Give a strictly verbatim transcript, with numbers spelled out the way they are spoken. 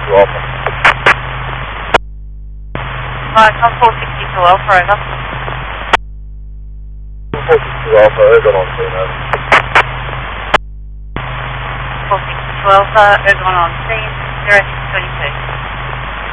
sixty-two Alpha. Right, come four sixty-two Alpha, over. four sixty-two Alpha, Ergon on scene, over. four sixty-two Alpha, Ergon on scene, zero six twenty-two.